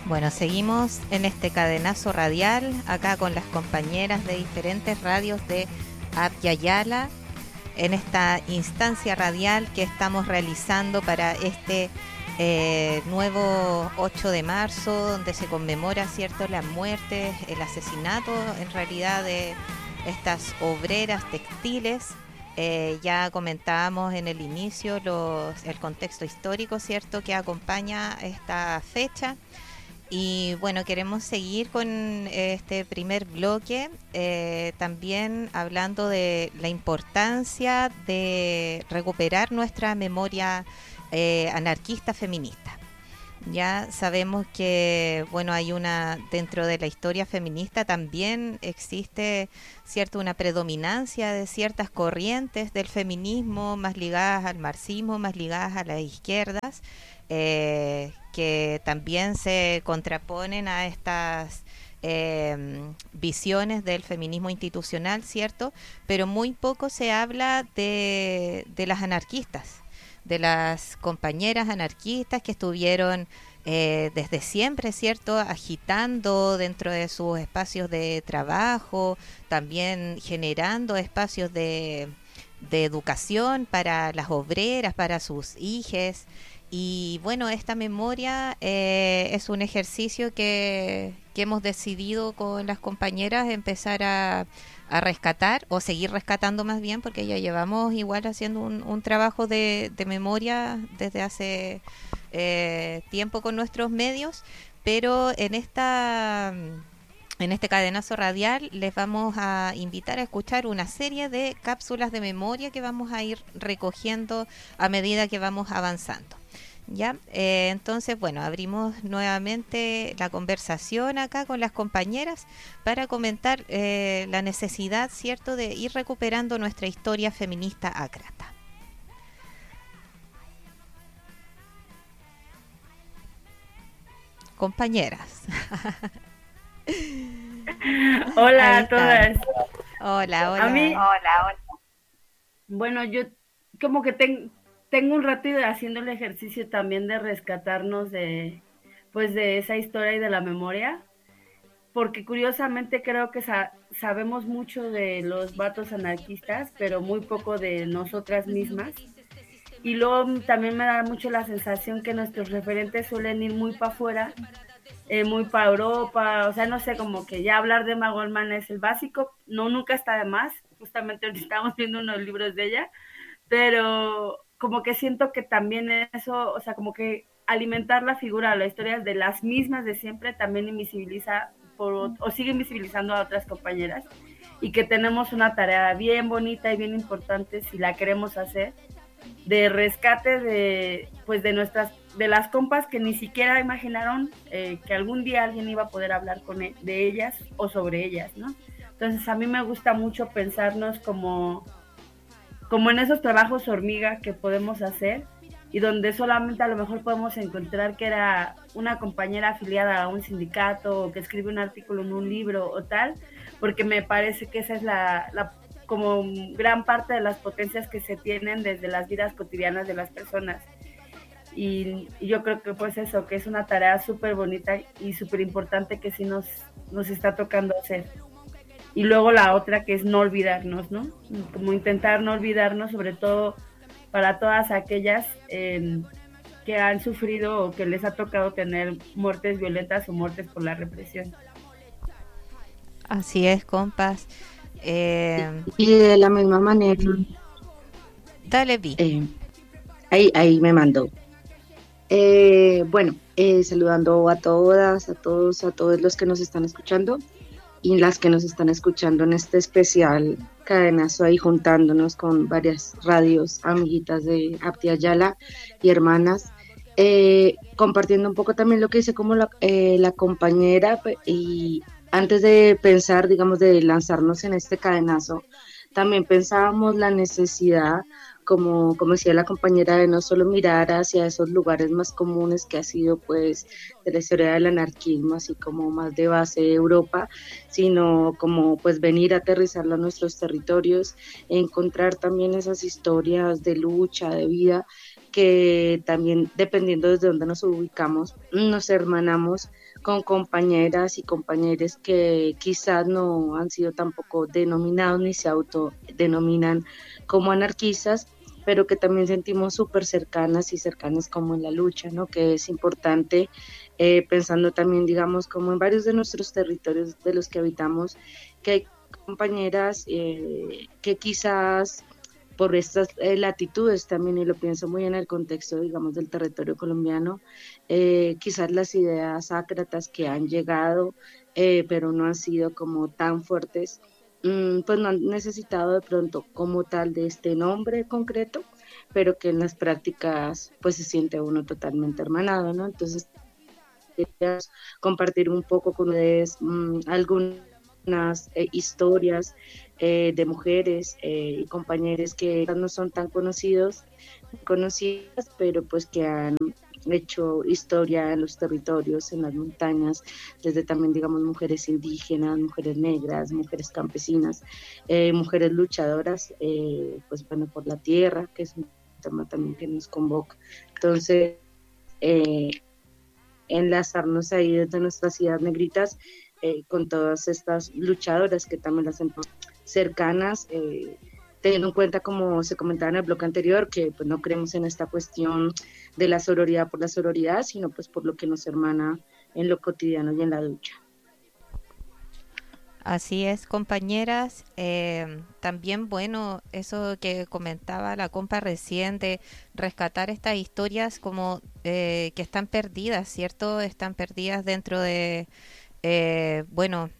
Bueno, seguimos en este cadenazo radial, acá con las compañeras de diferentes radios de Abya Yala, en esta instancia radial que estamos realizando para este nuevo 8 de marzo, donde se conmemora, ¿cierto?, las muertes, el asesinato, en realidad, de estas obreras textiles. Ya comentábamos en el inicio el contexto histórico, ¿cierto?, que acompaña esta fecha. Y bueno, queremos seguir con este primer bloque, también hablando de la importancia de recuperar nuestra memoria anarquista feminista. Ya sabemos que, bueno, dentro de la historia feminista también existe, cierto, una predominancia de ciertas corrientes del feminismo más ligadas al marxismo, más ligadas a las izquierdas, que también se contraponen a estas visiones del feminismo institucional, ¿cierto? Pero muy poco se habla de las anarquistas, de las compañeras anarquistas que estuvieron desde siempre, ¿cierto?, agitando dentro de sus espacios de trabajo, también generando espacios de educación para las obreras, para sus hijes. Y bueno, esta memoria es un ejercicio que hemos decidido con las compañeras empezar a rescatar, o seguir rescatando más bien, porque ya llevamos igual haciendo un trabajo de memoria desde hace tiempo con nuestros medios, pero en este cadenazo radial les vamos a invitar a escuchar una serie de cápsulas de memoria que vamos a ir recogiendo a medida que vamos avanzando. Ya, entonces, bueno, abrimos nuevamente la conversación acá con las compañeras para comentar la necesidad, ¿cierto?, de ir recuperando nuestra historia feminista ácrata. Compañeras. Hola Ahí a están. todas. Hola, A mí, hola. bueno, yo como que tengo un rato haciendo el ejercicio también de rescatarnos pues de esa historia y de la memoria, porque curiosamente creo que sabemos mucho de los vatos anarquistas, pero muy poco de nosotras mismas. Y luego también me da mucho la sensación que nuestros referentes suelen ir muy para afuera, muy para Europa, o sea, no sé, como que ya hablar de Emma Goldman es el básico, no, nunca está de más, justamente ahorita estamos viendo unos libros de ella, pero como que siento que también eso, o sea, como que alimentar la figura o la historia de las mismas de siempre también invisibiliza o sigue invisibilizando a otras compañeras, y que tenemos una tarea bien bonita y bien importante si la queremos hacer, de rescate pues de las compas que ni siquiera imaginaron que algún día alguien iba a poder hablar de ellas o sobre ellas, ¿no? Entonces a mí me gusta mucho pensarnos como en esos trabajos hormiga que podemos hacer, y donde solamente a lo mejor podemos encontrar que era una compañera afiliada a un sindicato o que escribe un artículo en un libro o tal, porque me parece que esa es como gran parte de las potencias que se tienen desde las vidas cotidianas de las personas. Y yo creo que pues eso, que es una tarea súper bonita y súper importante que sí nos está tocando hacer. Y luego la otra, que es no olvidarnos, ¿no? Como intentar no olvidarnos, sobre todo para todas aquellas que han sufrido o que les ha tocado tener muertes violentas o muertes por la represión. Así es, compas. Eh, Y de la misma manera, Dale, Vi. eh, ahí me mandó. Bueno, saludando a todas, a todos los que nos están escuchando y las que nos están escuchando en este especial cadenazo, ahí juntándonos con varias radios amiguitas de Abya Yala y hermanas, compartiendo un poco también lo que dice como la compañera, y antes de pensar, digamos, de lanzarnos en este cadenazo, también pensábamos la necesidad, como decía la compañera, de no solo mirar hacia esos lugares más comunes que ha sido pues de la historia del anarquismo, así como más de base de Europa, sino como pues venir a aterrizarlo a nuestros territorios, encontrar también esas historias de lucha, de vida que también dependiendo desde donde nos ubicamos, nos hermanamos con compañeras y compañeros que quizás no han sido tampoco denominados ni se autodenominan como anarquistas, pero que también sentimos súper cercanas y cercanas como en la lucha, ¿no? Que es importante, pensando también, digamos, como en varios de nuestros territorios de los que habitamos, que hay compañeras que quizás por estas latitudes también, y lo pienso muy en el contexto, digamos, del territorio colombiano, quizás las ideas ácratas que han llegado, pero no han sido como tan fuertes, pues no han necesitado de pronto como tal de este nombre concreto, pero que en las prácticas pues se siente uno totalmente hermanado, ¿no? Entonces, quería compartir un poco con ustedes algunas historias de mujeres y compañeros que no son tan conocidas, pero pues que han hecho historia en los territorios, en las montañas, desde también, digamos, mujeres indígenas, mujeres negras, mujeres campesinas, mujeres luchadoras, pues bueno, por la tierra, que es un tema también que nos convoca. Entonces, enlazarnos ahí desde nuestras ideas negritas con todas estas luchadoras que también las hacen cercanas, teniendo en cuenta, como se comentaba en el bloque anterior, que pues no creemos en esta cuestión de la sororidad por la sororidad, sino pues por lo que nos hermana en lo cotidiano y en la lucha. Así es, compañeras. También, bueno, eso que comentaba la compa recién de rescatar estas historias como que están perdidas, ¿cierto? Están perdidas dentro de, bueno,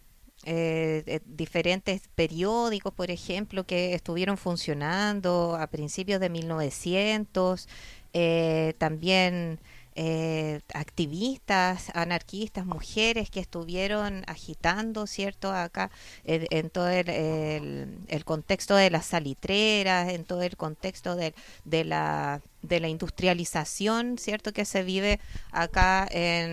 diferentes periódicos, por ejemplo, que estuvieron funcionando a principios de 1900, también activistas, anarquistas, mujeres que estuvieron agitando, ¿cierto? Acá en todo el contexto de las salitreras, en todo el contexto de la industrialización, ¿cierto? Que se vive acá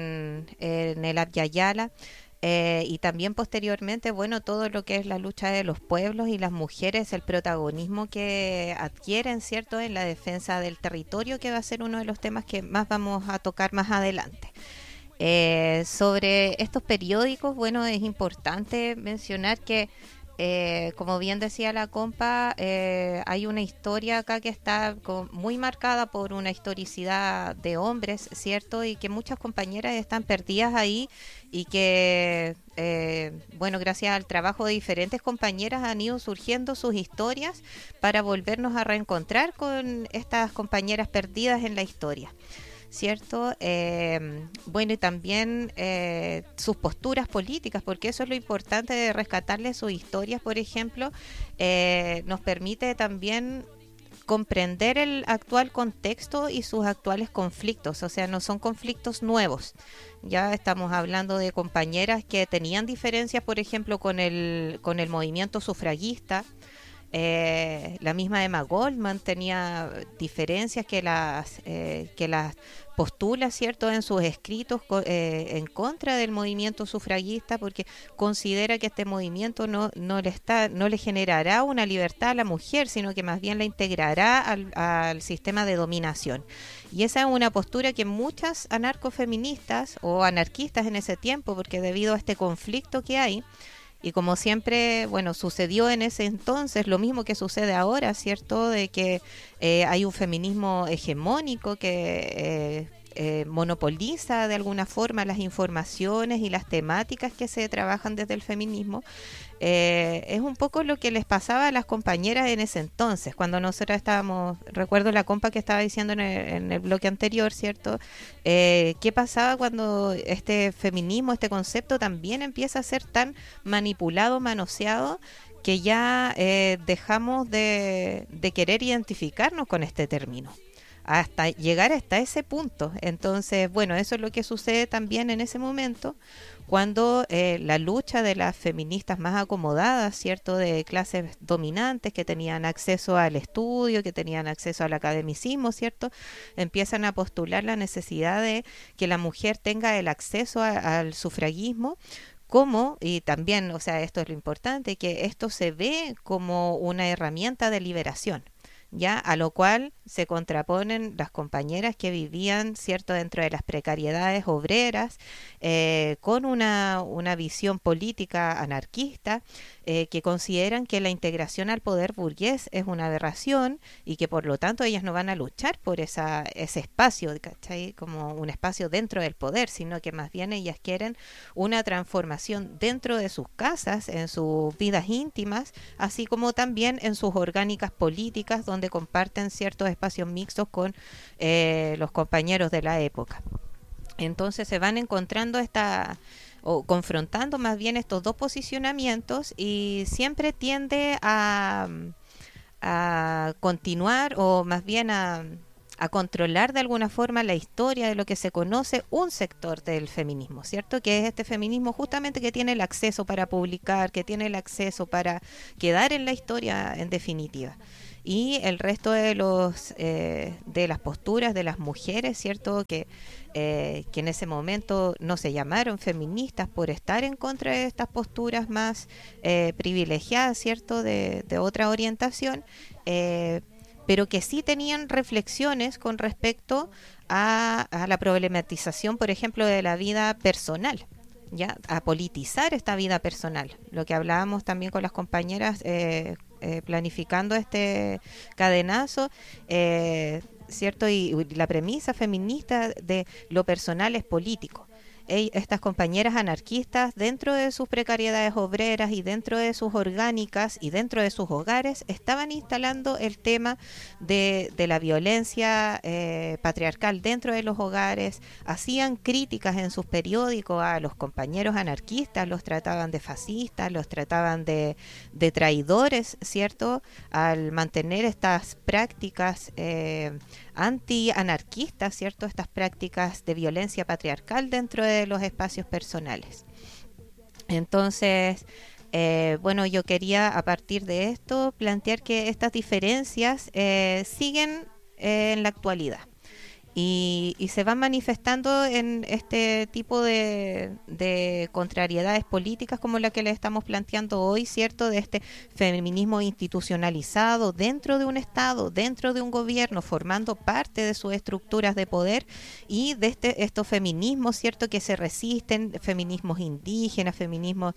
en el Abya Yala. Y también posteriormente, bueno, todo lo que es la lucha de los pueblos y las mujeres, el protagonismo que adquieren, ¿cierto?, en la defensa del territorio, que va a ser uno de los temas que más vamos a tocar más adelante. Sobre estos periódicos, bueno, es importante mencionar que, como bien decía la compa, hay una historia acá que está muy marcada por una historicidad de hombres, ¿cierto? Y que muchas compañeras están perdidas ahí y que, bueno, gracias al trabajo de diferentes compañeras han ido surgiendo sus historias para volvernos a reencontrar con estas compañeras perdidas en la historia, ¿cierto? Bueno, y también sus posturas políticas, porque eso es lo importante de rescatarle sus historias, por ejemplo, nos permite también comprender el actual contexto y sus actuales conflictos, o sea, no son conflictos nuevos. Ya estamos hablando de compañeras que tenían diferencias, por ejemplo, con el movimiento sufragista. La misma Emma Goldman tenía diferencias que las postula, ¿cierto?, en sus escritos en contra del movimiento sufragista, porque considera que este movimiento no le generará una libertad a la mujer, sino que más bien la integrará al sistema de dominación. Y esa es una postura que muchas anarcofeministas o anarquistas en ese tiempo, porque debido a este conflicto que hay, y como siempre, bueno, sucedió en ese entonces lo mismo que sucede ahora, ¿cierto? De que hay un feminismo hegemónico que monopoliza de alguna forma las informaciones y las temáticas que se trabajan desde el feminismo. Es un poco lo que les pasaba a las compañeras en ese entonces, cuando nosotros estábamos, recuerdo la compa que estaba diciendo en el bloque anterior, ¿cierto? ¿Qué pasaba cuando este feminismo, este concepto también empieza a ser tan manipulado, manoseado, que ya dejamos de querer identificarnos con este término, hasta llegar hasta ese punto? Entonces, bueno, eso es lo que sucede también en ese momento, cuando la lucha de las feministas más acomodadas, ¿cierto?, de clases dominantes que tenían acceso al estudio, que tenían acceso al academicismo, ¿cierto?, empiezan a postular la necesidad de que la mujer tenga el acceso al sufragismo, como, y también, o sea, esto es lo importante, que esto se ve como una herramienta de liberación, ya, a lo cual se contraponen las compañeras que vivían, ¿cierto?, dentro de las precariedades obreras, con una visión política anarquista, que consideran que la integración al poder burgués es una aberración y que por lo tanto ellas no van a luchar por ese espacio, ¿cachai?, como un espacio dentro del poder, sino que más bien ellas quieren una transformación dentro de sus casas, en sus vidas íntimas, así como también en sus orgánicas políticas, donde comparten ciertos espacios mixtos con los compañeros de la época. Entonces se van encontrando o confrontando más bien estos dos posicionamientos, y siempre tiende a continuar, o más bien a controlar de alguna forma la historia de lo que se conoce un sector del feminismo, ¿cierto? Que es este feminismo justamente que tiene el acceso para publicar, que tiene el acceso para quedar en la historia en definitiva. Y el resto de de las posturas de las mujeres, ¿cierto? Que en ese momento no se llamaron feministas por estar en contra de estas posturas más privilegiadas, ¿cierto? De otra orientación, pero que sí tenían reflexiones con respecto a la problematización, por ejemplo, de la vida personal, ya, a politizar esta vida personal, lo que hablábamos también con las compañeras planificando este cadenazo, ¿cierto? Y la premisa feminista de lo personal es político. Estas compañeras anarquistas, dentro de sus precariedades obreras y dentro de sus orgánicas y dentro de sus hogares, estaban instalando el tema de la violencia patriarcal dentro de los hogares, hacían críticas en sus periódicos a los compañeros anarquistas, los trataban de fascistas, los trataban de traidores, ¿cierto?, al mantener estas prácticas anti-anarquistas, ¿cierto?, estas prácticas de violencia patriarcal dentro de los espacios personales. Entonces, bueno, yo quería a partir de esto plantear que estas diferencias siguen en la actualidad. Y se van manifestando en este tipo de contrariedades políticas como la que le estamos planteando hoy, ¿cierto? De este feminismo institucionalizado dentro de un Estado, dentro de un gobierno, formando parte de sus estructuras de poder, y de estos feminismos, ¿cierto?, que se resisten, feminismos indígenas, feminismos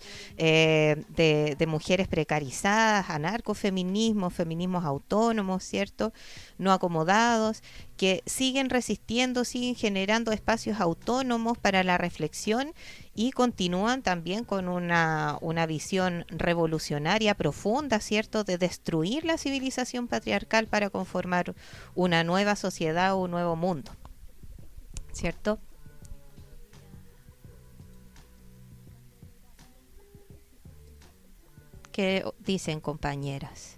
de mujeres precarizadas, anarcofeminismos, feminismos autónomos, ¿cierto?, no acomodados, que siguen resistiendo, siguen generando espacios autónomos para la reflexión, y continúan también con una visión revolucionaria profunda, ¿cierto?, de destruir la civilización patriarcal para conformar una nueva sociedad o un nuevo mundo, ¿cierto? ¿Qué dicen, compañeras?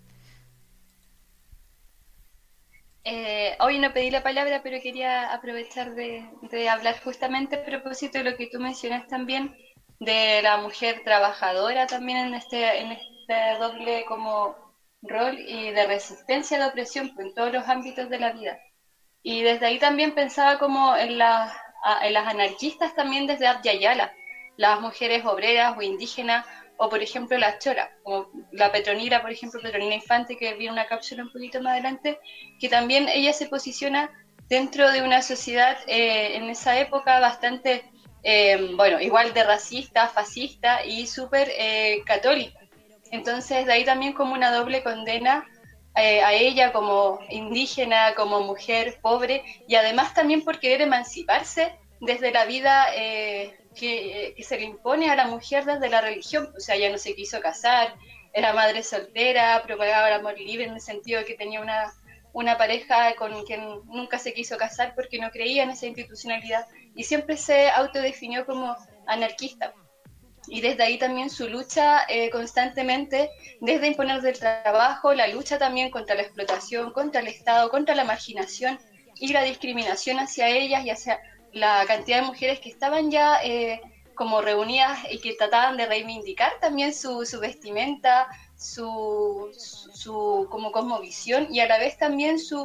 Hoy no pedí la palabra, pero quería aprovechar de hablar justamente a propósito de lo que tú mencionas también, de la mujer trabajadora también en este doble como rol y de resistencia a la opresión, pues, en todos los ámbitos de la vida. Y desde ahí también pensaba como en las anarquistas también desde Abya Yala, las mujeres obreras o indígenas, o por ejemplo las choras, como la Petronila, por ejemplo, Petronila Infante, que vi una cápsula un poquito más adelante, que también ella se posiciona dentro de una sociedad en esa época bastante, bueno, igual de racista, fascista y súper católica. Entonces de ahí también como una doble condena a ella como indígena, como mujer pobre, y además también por querer emanciparse desde la vida que se le impone a la mujer desde la religión. O sea, ella no se quiso casar, era madre soltera, propagaba el amor libre en el sentido de que tenía una pareja con quien nunca se quiso casar porque no creía en esa institucionalidad, y siempre se autodefinió como anarquista. Y desde ahí también su lucha constantemente, desde imponer del trabajo, la lucha también contra la explotación, contra el Estado, contra la marginación y la discriminación hacia ellas y hacia la cantidad de mujeres que estaban ya como reunidas y que trataban de reivindicar también su vestimenta, su como cosmovisión, y a la vez también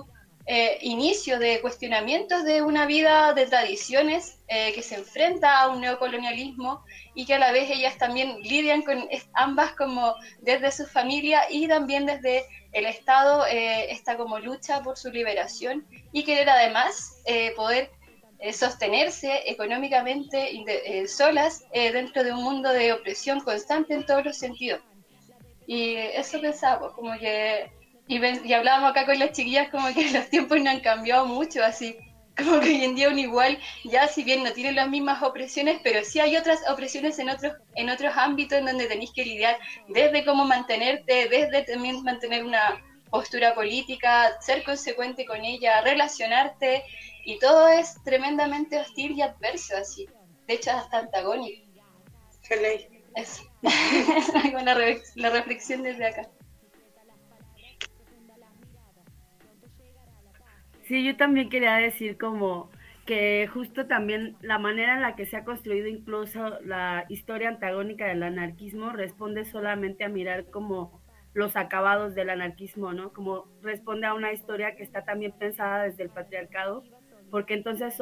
inicio de cuestionamientos de una vida de tradiciones que se enfrenta a un neocolonialismo y que a la vez ellas también lidian con ambas como desde su familia y también desde el Estado, esta como lucha por su liberación y querer además poder sostenerse económicamente solas dentro de un mundo de opresión constante en todos los sentidos. Y eso pensaba, como que, y hablábamos acá con las chiquillas como que los tiempos no han cambiado mucho, así como que hoy en día uno igual, ya si bien no tiene las mismas opresiones, pero sí hay otras opresiones en otros ámbitos en donde tenéis que lidiar desde cómo mantenerte, desde también mantener una postura política, ser consecuente con ella, relacionarte, y todo es tremendamente hostil y adverso, así. De hecho, hasta antagónico. Eso. La reflexión desde acá. Sí, yo también quería decir como que justo también la manera en la que se ha construido incluso la historia antagónica del anarquismo responde solamente a mirar como los acabados del anarquismo, ¿no? Como responde a una historia que está también pensada desde el patriarcado, porque entonces